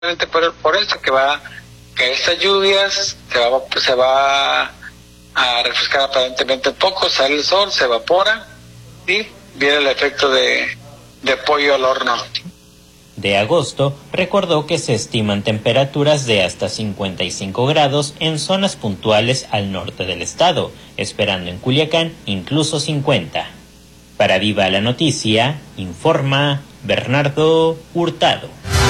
por esto que estas lluvias se va a refrescar aparentemente un poco, sale el sol, se evapora y viene el efecto de pollo al horno. De agosto, recordó que se estiman temperaturas de hasta 55 grados en zonas puntuales al norte del estado, esperando en Culiacán incluso 50. Para Viva la Noticia, informa Bernardo Hurtado.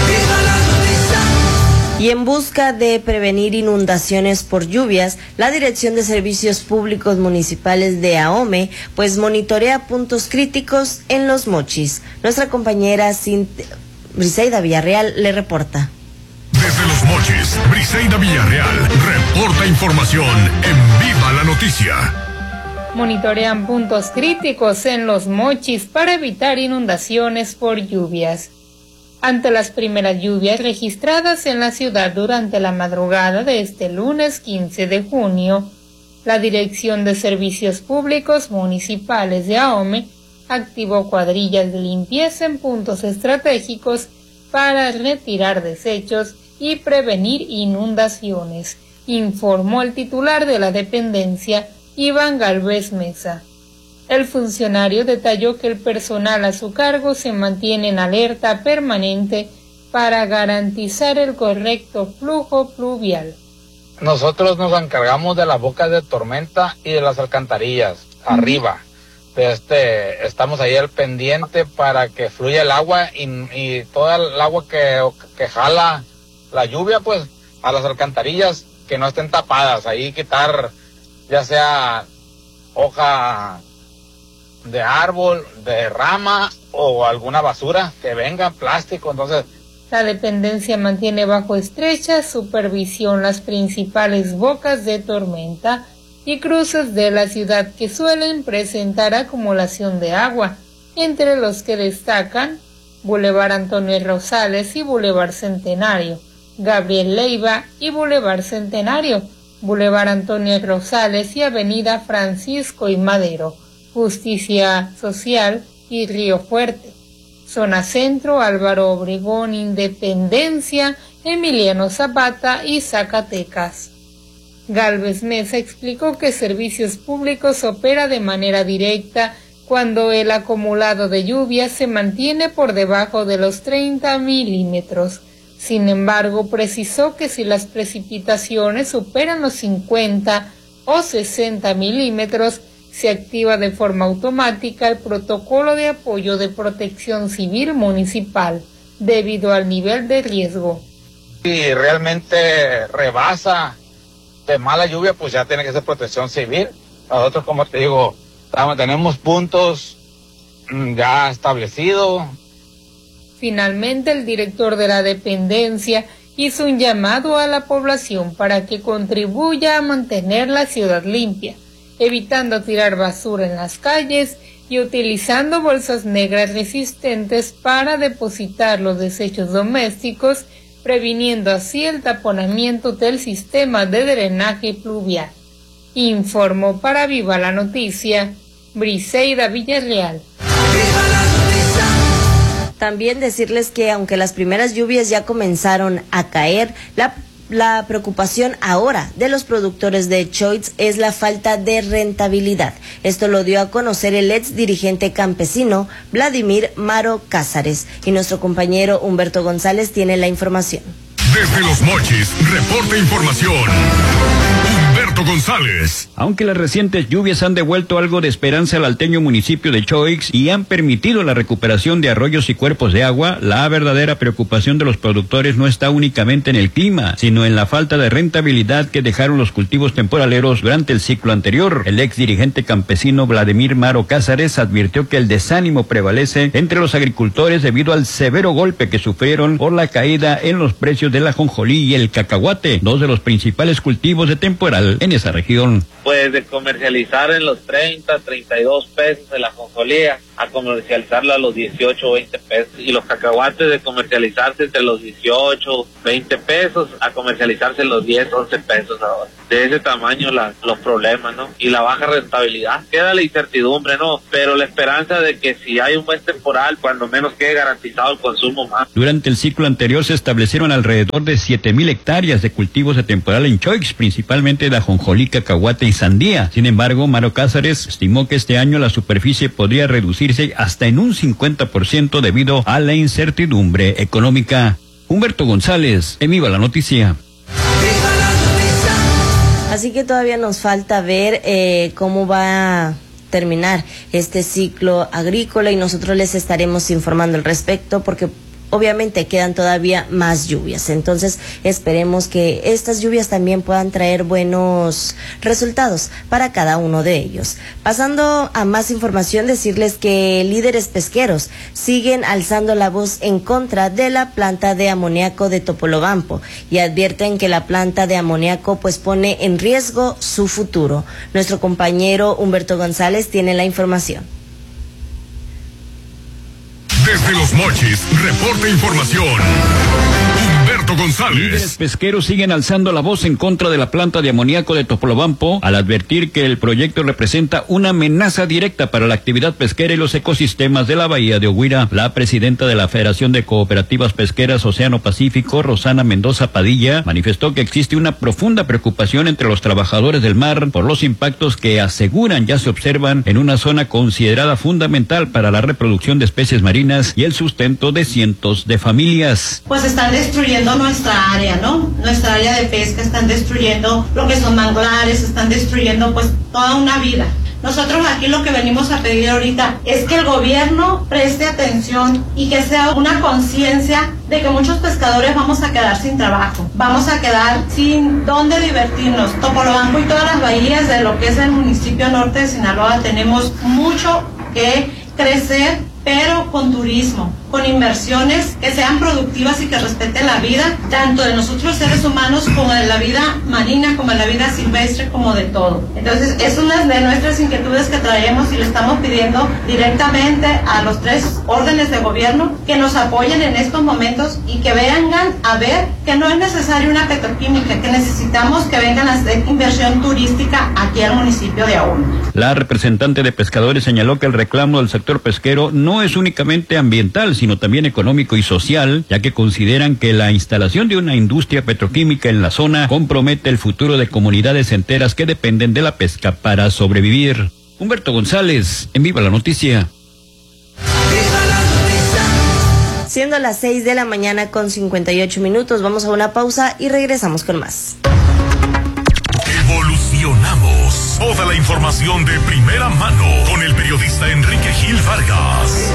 Y en busca de prevenir inundaciones por lluvias, la Dirección de Servicios Públicos Municipales de AOME pues monitorea puntos críticos en Los Mochis. Nuestra compañera Briseida Villarreal le reporta. Desde Los Mochis, Briseida Villarreal reporta información en Viva la Noticia. Monitorean puntos críticos en Los Mochis para evitar inundaciones por lluvias. Ante las primeras lluvias registradas en la ciudad durante la madrugada de este lunes 15 de junio, la Dirección de Servicios Públicos Municipales de AOME activó cuadrillas de limpieza en puntos estratégicos para retirar desechos y prevenir inundaciones, informó el titular de la dependencia, Iván Galvez Mesa. El funcionario detalló que el personal a su cargo se mantiene en alerta permanente para garantizar el correcto flujo pluvial. Nosotros nos encargamos de las bocas de tormenta y de las alcantarillas, arriba. Estamos ahí al pendiente para que fluya el agua y toda el agua que jala la lluvia, pues a las alcantarillas que no estén tapadas, ahí quitar ya sea hoja de árbol, de rama o alguna basura que venga, plástico. Entonces la dependencia mantiene bajo estrecha supervisión las principales bocas de tormenta y cruces de la ciudad que suelen presentar acumulación de agua, entre los que destacan Boulevard Antonio Rosales y Boulevard Centenario, Gabriel Leiva y Boulevard Centenario, Boulevard Antonio Rosales y Avenida Francisco y Madero, Justicia Social y Río Fuerte, Zona Centro, Álvaro Obregón, Independencia, Emiliano Zapata y Zacatecas. Galvez Mesa explicó que Servicios Públicos opera de manera directa cuando el acumulado de lluvia se mantiene por debajo de los 30 milímetros. Sin embargo, precisó que si las precipitaciones superan los 50 o 60 milímetros, se activa de forma automática el protocolo de apoyo de protección civil municipal, debido al nivel de riesgo. Si realmente rebasa de mala lluvia, pues ya tiene que ser protección civil. Nosotros, como te digo, tenemos puntos ya establecidos. Finalmente, el director de la dependencia hizo un llamado a la población para que contribuya a mantener la ciudad limpia, evitando tirar basura en las calles y utilizando bolsas negras resistentes para depositar los desechos domésticos, previniendo así el taponamiento del sistema de drenaje pluvial. Informó para Viva la Noticia, Briseida Villarreal. También decirles que aunque las primeras lluvias ya comenzaron a caer, la preocupación ahora de los productores de Choice es la falta de rentabilidad. Esto lo dio a conocer el ex dirigente campesino Vladimir Maro Cázares, y nuestro compañero Humberto González tiene la información. Desde Los Mochis, reporta información Humberto González. Aunque las recientes lluvias han devuelto algo de esperanza al alteño municipio de Choix y han permitido la recuperación de arroyos y cuerpos de agua, la verdadera preocupación de los productores no está únicamente en el clima, sino en la falta de rentabilidad que dejaron los cultivos temporaleros durante el ciclo anterior. El ex dirigente campesino Vladimir Maro Cázares advirtió que el desánimo prevalece entre los agricultores debido al severo golpe que sufrieron por la caída en los precios del ajonjolí y el cacahuate, dos de los principales cultivos de temporal en esa región. pues de comercializar en los 30, 32 pesos de la ajonjolía a comercializarla a los 18 o 20 pesos, y los cacahuates de comercializarse entre los 18, 20 pesos a comercializarse en los 10, 11 pesos ahora. De ese tamaño los problemas, ¿no? Y la baja rentabilidad. Queda la incertidumbre, ¿no? Pero la esperanza de que si hay un buen temporal, cuando menos quede garantizado el consumo más. Durante el ciclo anterior se establecieron alrededor de 7,000 hectáreas de cultivos de temporal en Choix, principalmente de ajonjolí, cacahuate y sandía. Sin embargo, Maro Cázares estimó que este año la superficie podría reducirse hasta en un 50% debido a la incertidumbre económica. Humberto González, en Viva la Noticia. Así que todavía nos falta ver cómo va a terminar este ciclo agrícola y nosotros les estaremos informando al respecto porque obviamente quedan todavía más lluvias. Entonces esperemos que estas lluvias también puedan traer buenos resultados para cada uno de ellos. Pasando a más información, decirles que líderes pesqueros siguen alzando la voz en contra de la planta de amoníaco de Topolobampo y advierten que la planta de amoníaco pues pone en riesgo su futuro. Nuestro compañero Humberto González tiene la información. Desde Los Mochis, reporta información. Humberto González. Líderes pesqueros siguen alzando la voz en contra de la planta de amoníaco de Topolobampo al advertir que el proyecto representa una amenaza directa para la actividad pesquera y los ecosistemas de la bahía de Oguira. La presidenta de la Federación de Cooperativas Pesqueras Océano Pacífico, Rosana Mendoza Padilla, manifestó que existe una profunda preocupación entre los trabajadores del mar por los impactos que aseguran ya se observan en una zona considerada fundamental para la reproducción de especies marinas y el sustento de cientos de familias. Pues están destruyendo nuestra área, ¿no? Nuestra área de pesca, están destruyendo lo que son manglares, están destruyendo pues toda una vida. Nosotros aquí lo que venimos a pedir ahorita es que el gobierno preste atención y que sea una conciencia de que muchos pescadores vamos a quedar sin trabajo, vamos a quedar sin dónde divertirnos. Topolobampo y todas las bahías de lo que es el municipio norte de Sinaloa tenemos mucho que crecer, pero con turismo, con inversiones que sean productivas y que respeten la vida, tanto de nosotros seres humanos como de la vida marina, como de la vida silvestre, como de todo. Entonces, es una de nuestras inquietudes que traemos y le estamos pidiendo directamente a los 3 órdenes de gobierno que nos apoyen en estos momentos y que vengan a ver que no es necesaria una petroquímica, que necesitamos que vengan a hacer inversión turística aquí al municipio de Ahuna. La representante de pescadores señaló que el reclamo del sector pesquero no es únicamente ambiental, sino también económico y social, ya que consideran que la instalación de una industria petroquímica en la zona compromete el futuro de comunidades enteras que dependen de la pesca para sobrevivir. Humberto González, en Viva la Noticia. Siendo las 6 de la mañana con 58 minutos, vamos a una pausa y regresamos con más. Evolucionamos. Toda la información de primera mano con el periodista Enrique Gil Vargas.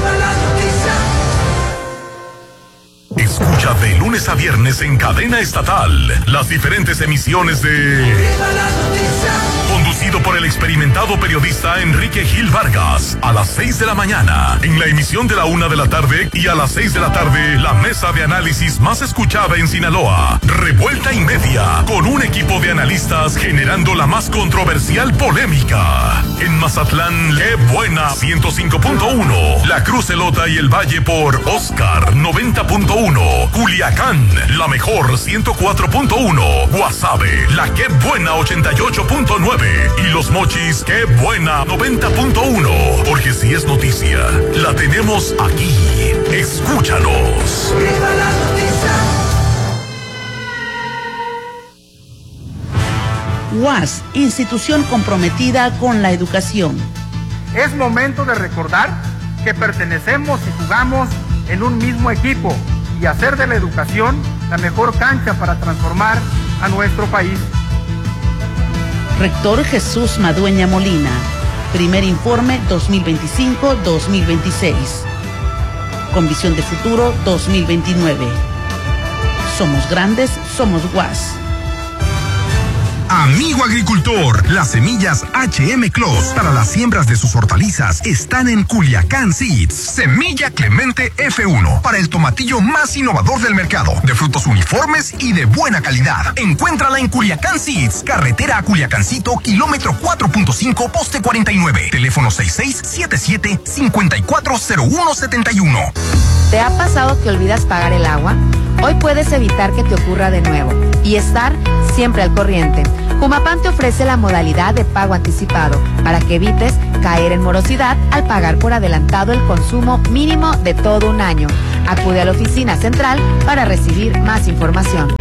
Escucha de lunes a viernes en cadena estatal las diferentes emisiones de conducido por el experimentado periodista Enrique Gil Vargas a las 6 de la mañana en la emisión de la 1 de la tarde y a las 6 de la tarde la mesa de análisis más escuchada en Sinaloa, Revuelta y Media, con un equipo de analistas generando la más controversial polémica. En Mazatlán, Qué Buena 105.1, La Cruz Elota y el Valle por Oscar 90.1, Culiacán, La Mejor 104.1, Guasave, La Qué Buena 88.9 y Los Mochis, Qué Buena 90.1, porque si es noticia, la tenemos aquí. Escúchanos. ¡Viva la noticia! UAS, institución comprometida con la educación. Es momento de recordar que pertenecemos y jugamos en un mismo equipo y hacer de la educación la mejor cancha para transformar a nuestro país. Rector Jesús Madueña Molina. Primer informe 2025-2026. Con visión de futuro 2029. Somos grandes, somos UAS. Amigo agricultor, las semillas HM Clos para las siembras de sus hortalizas están en Culiacán Seeds. Semilla Clemente F1 para el tomatillo más innovador del mercado, de frutos uniformes y de buena calidad. Encuéntrala en Culiacán Seeds, carretera a Culiacancito, kilómetro 4.5, poste 49, teléfono 6677-540171. ¿Te ha pasado que olvidas pagar el agua? Hoy puedes evitar que te ocurra de nuevo y estar siempre al corriente. Jumapam te ofrece la modalidad de pago anticipado para que evites caer en morosidad al pagar por adelantado el consumo mínimo de todo un año. Acude a la oficina central para recibir más información.